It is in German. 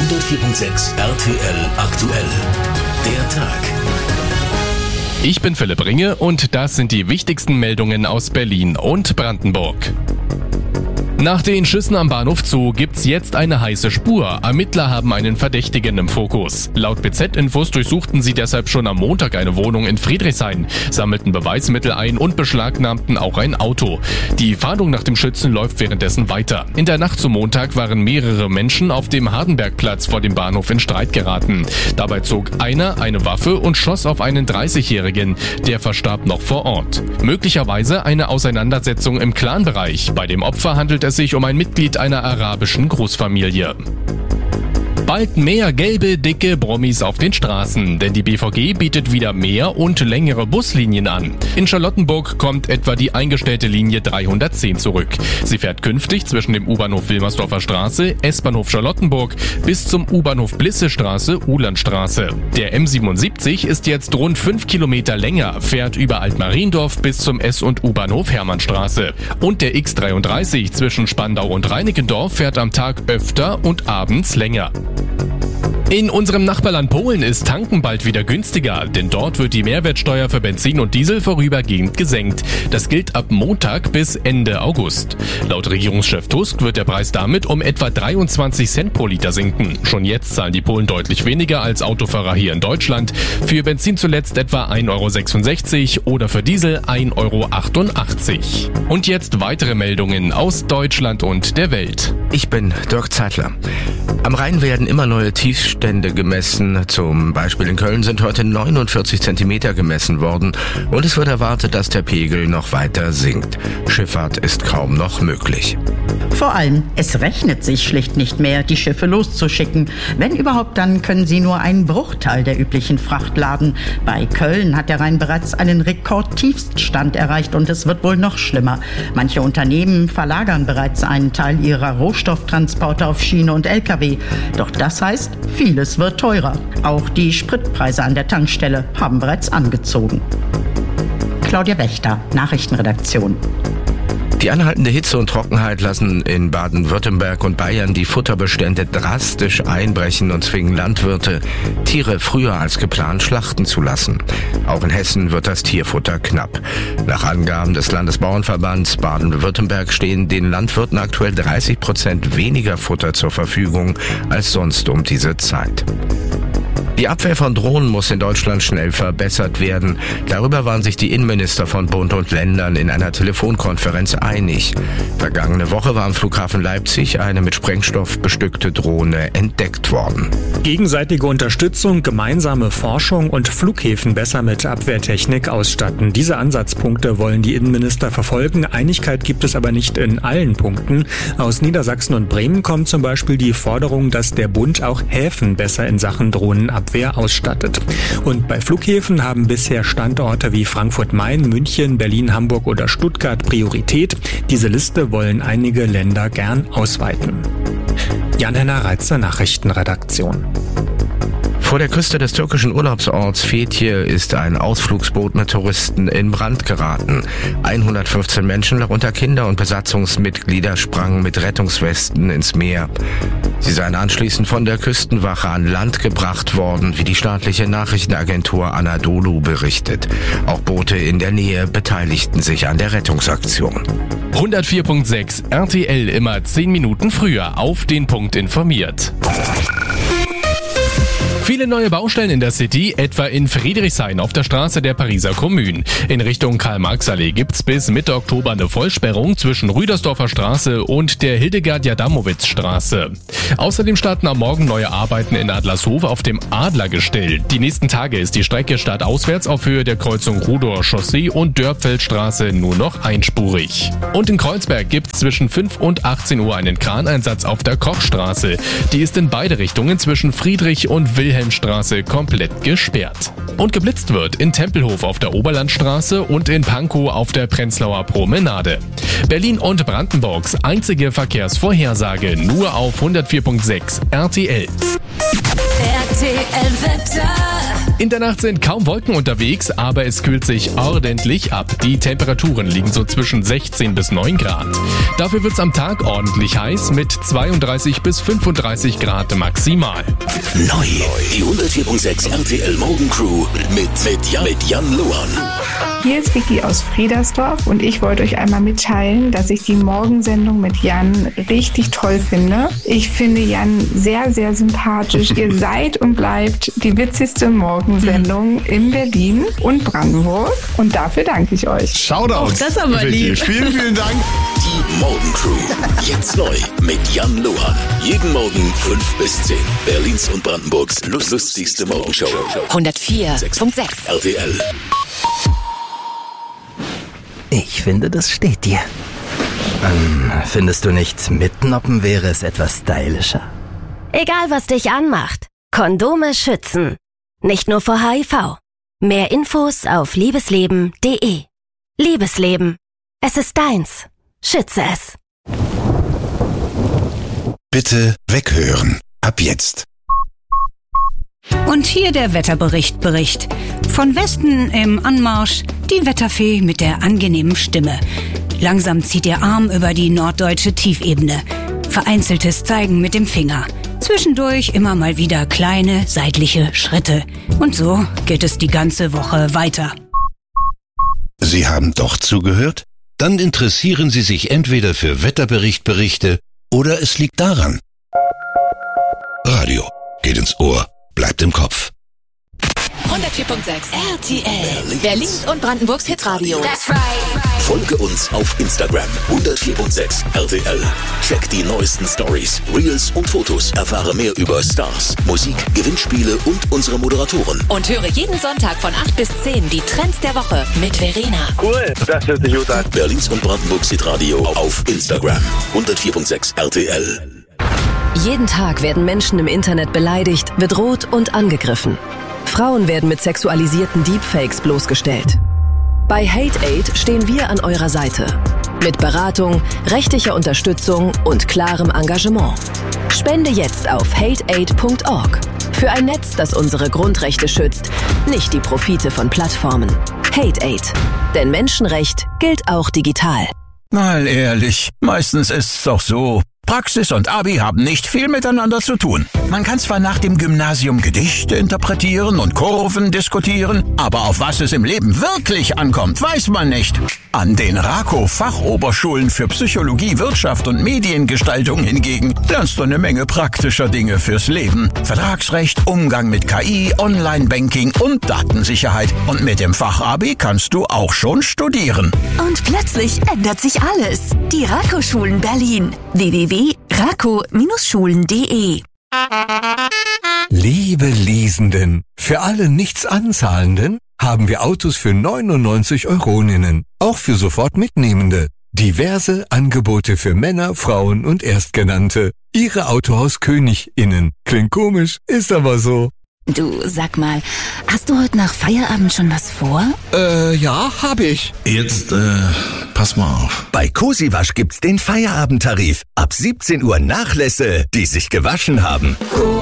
104.6 RTL aktuell. Der Tag. Ich bin Philipp Ringe und das sind die wichtigsten Meldungen aus Berlin und Brandenburg. Nach den Schüssen am Bahnhof Zoo gibt's jetzt eine heiße Spur. Ermittler haben einen Verdächtigen im Fokus. Laut BZ-Infos durchsuchten sie deshalb schon am Montag eine Wohnung in Friedrichshain, sammelten Beweismittel ein und beschlagnahmten auch ein Auto. Die Fahndung nach dem Schützen läuft währenddessen weiter. In der Nacht zum Montag waren mehrere Menschen auf dem Hardenbergplatz vor dem Bahnhof in Streit geraten. Dabei zog einer eine Waffe und schoss auf einen 30-Jährigen. Der verstarb noch vor Ort. Möglicherweise eine Auseinandersetzung im Clanbereich. Bei dem Opfer handelt es sich um ein Mitglied einer arabischen Großfamilie. Bald mehr gelbe, dicke Brummis auf den Straßen, denn die BVG bietet wieder mehr und längere Buslinien an. In Charlottenburg kommt etwa die eingestellte Linie 310 zurück. Sie fährt künftig zwischen dem U-Bahnhof Wilmersdorfer Straße, S-Bahnhof Charlottenburg bis zum U-Bahnhof Blissestraße, Uhlandstraße. Der M77 ist jetzt rund 5 Kilometer länger, fährt über Altmariendorf bis zum S- und U-Bahnhof Hermannstraße. Und der X33 zwischen Spandau und Reinickendorf fährt am Tag öfter und abends länger. In unserem Nachbarland Polen ist Tanken bald wieder günstiger, denn dort wird die Mehrwertsteuer für Benzin und Diesel vorübergehend gesenkt. Das gilt ab Montag bis Ende August. Laut Regierungschef Tusk wird der Preis damit um etwa 23 Cent pro Liter sinken. Schon jetzt zahlen die Polen deutlich weniger als Autofahrer hier in Deutschland. Für Benzin zuletzt etwa 1,66 € oder für Diesel 1,88 €. Und jetzt weitere Meldungen aus Deutschland und der Welt. Ich bin Dirk Zeitler. Am Rhein werden immer neue Tiefstände gemessen. Zum Beispiel in Köln sind heute 49 Zentimeter gemessen worden und es wird erwartet, dass der Pegel noch weiter sinkt. Schifffahrt ist kaum noch möglich. Vor allem, es rechnet sich schlicht nicht mehr, die Schiffe loszuschicken. Wenn überhaupt, dann können sie nur einen Bruchteil der üblichen Fracht laden. Bei Köln hat der Rhein bereits einen Rekordtiefststand erreicht und es wird wohl noch schlimmer. Manche Unternehmen verlagern bereits einen Teil ihrer Rohstofftransporte auf Schiene und Lkw. Doch das heißt, vieles wird teurer. Auch die Spritpreise an der Tankstelle haben bereits angezogen. Claudia Wächter, Nachrichtenredaktion. Die anhaltende Hitze und Trockenheit lassen in Baden-Württemberg und Bayern die Futterbestände drastisch einbrechen und zwingen Landwirte, Tiere früher als geplant schlachten zu lassen. Auch in Hessen wird das Tierfutter knapp. Nach Angaben des Landesbauernverbands Baden-Württemberg stehen den Landwirten aktuell 30% weniger Futter zur Verfügung als sonst um diese Zeit. Die Abwehr von Drohnen muss in Deutschland schnell verbessert werden. Darüber waren sich die Innenminister von Bund und Ländern in einer Telefonkonferenz einig. Vergangene Woche war am Flughafen Leipzig eine mit Sprengstoff bestückte Drohne entdeckt worden. Gegenseitige Unterstützung, gemeinsame Forschung und Flughäfen besser mit Abwehrtechnik ausstatten. Diese Ansatzpunkte wollen die Innenminister verfolgen. Einigkeit gibt es aber nicht in allen Punkten. Aus Niedersachsen und Bremen kommt zum Beispiel die Forderung, dass der Bund auch Häfen besser in Sachen Drohnenabwehr ausstattet. Und bei Flughäfen haben bisher Standorte wie Frankfurt-Main, München, Berlin, Hamburg oder Stuttgart Priorität. Diese Liste wollen einige Länder gern ausweiten. Jan-Henner Reitzer, Nachrichtenredaktion. Vor der Küste des türkischen Urlaubsorts Fethiye ist ein Ausflugsboot mit Touristen in Brand geraten. 115 Menschen, darunter Kinder und Besatzungsmitglieder, sprangen mit Rettungswesten ins Meer. Sie seien anschließend von der Küstenwache an Land gebracht worden, wie die staatliche Nachrichtenagentur Anadolu berichtet. Auch Boote in der Nähe beteiligten sich an der Rettungsaktion. 104.6 RTL immer 10 Minuten früher auf den Punkt informiert. Viele neue Baustellen in der City, etwa in Friedrichshain auf der Straße der Pariser Kommune. In Richtung Karl-Marx-Allee gibt's bis Mitte Oktober eine Vollsperrung zwischen Rüdersdorfer Straße und der Hildegard-Jadamowitz-Straße. Außerdem starten am Morgen neue Arbeiten in Adlershof auf dem Adlergestell. Die nächsten Tage ist die Strecke stadtauswärts auf Höhe der Kreuzung Rudower Chaussee und Dörpfeldstraße nur noch einspurig. Und in Kreuzberg gibt's zwischen 5 und 18 Uhr einen Kraneinsatz auf der Kochstraße. Die ist in beide Richtungen zwischen Friedrich und Wilhelmstraße komplett gesperrt. Und geblitzt wird in Tempelhof auf der Oberlandstraße und in Pankow auf der Prenzlauer Promenade. Berlin und Brandenburgs einzige Verkehrsvorhersage nur auf 104.6 RTL. RTL Wetter. In der Nacht sind kaum Wolken unterwegs, aber es kühlt sich ordentlich ab. Die Temperaturen liegen so zwischen 16 bis 9 Grad. Dafür wird's am Tag ordentlich heiß mit 32 bis 35 Grad maximal. Neu, die 104.6 RTL Morgencrew mit Jan Lohan. Hier ist Vicky aus Friedersdorf und ich wollte euch einmal mitteilen, dass ich die Morgensendung mit Jan richtig toll finde. Ich finde Jan sehr, sehr sympathisch. Ihr seid und bleibt die witzigste Morgensendung in Berlin und Brandenburg und dafür danke ich euch. Shoutout. Auch das aber lieb. Vielen, vielen Dank. Die Morgencrew. Jetzt neu mit Jan Lohan. Jeden Morgen 5 bis 10. Berlins und Brandenburgs lustigste Morgenshow. 104.6 RTL. Ich finde, das steht dir. Findest du nicht, mitnoppen wäre es etwas stylischer? Egal, was dich anmacht. Kondome schützen. Nicht nur vor HIV. Mehr Infos auf liebesleben.de. Liebesleben. Es ist deins. Schütze es. Bitte weghören. Ab jetzt. Und hier der Wetterbericht. Von Westen im Anmarsch die Wetterfee mit der angenehmen Stimme. Langsam zieht ihr Arm über die norddeutsche Tiefebene. Vereinzeltes Zeigen mit dem Finger. Zwischendurch immer mal wieder kleine seitliche Schritte. Und so geht es die ganze Woche weiter. Sie haben doch zugehört? Dann interessieren Sie sich entweder für Wetterberichte oder es liegt daran. Radio geht ins Ohr, bleibt im Kopf. 104.6 RTL. Berlins und Brandenburgs Hitradio. That's right. Folge uns auf Instagram 104.6 RTL. Check die neuesten Stories, Reels und Fotos. Erfahre mehr über Stars, Musik, Gewinnspiele und unsere Moderatoren. Und höre jeden Sonntag von 8 bis 10 die Trends der Woche mit Verena. Cool, das hört sich gut an. Berlins und Brandenburgs Hitradio auf Instagram 104.6 RTL. Jeden Tag werden Menschen im Internet beleidigt, bedroht und angegriffen. Frauen werden mit sexualisierten Deepfakes bloßgestellt. Bei HateAid stehen wir an eurer Seite. Mit Beratung, rechtlicher Unterstützung und klarem Engagement. Spende jetzt auf hateaid.org. Für ein Netz, das unsere Grundrechte schützt, nicht die Profite von Plattformen. HateAid. Denn Menschenrecht gilt auch digital. Mal ehrlich, meistens ist es doch so. Praxis und Abi haben nicht viel miteinander zu tun. Man kann zwar nach dem Gymnasium Gedichte interpretieren und Kurven diskutieren, aber auf was es im Leben wirklich ankommt, weiß man nicht. An den RAKO-Fachoberschulen für Psychologie, Wirtschaft und Mediengestaltung hingegen lernst du eine Menge praktischer Dinge fürs Leben. Vertragsrecht, Umgang mit KI, Online-Banking und Datensicherheit. Und mit dem Fachabi kannst du auch schon studieren. Und plötzlich ändert sich alles. Die RAKO-Schulen Berlin. www.rako-schulen.de. Liebe Leasenden, für alle Nichtsanzahlenden haben wir Autos für 99 Euroninnen, auch für sofort Mitnehmende. Diverse Angebote für Männer, Frauen und Erstgenannte. Ihre Autohaus-KönigInnen. Klingt komisch, ist aber so. Du, sag mal, hast du heute nach Feierabend schon was vor? Ja, hab ich. Jetzt, pass mal auf. Bei Cosiwasch gibt's den Feierabendtarif. Ab 17 Uhr Nachlässe, die sich gewaschen haben.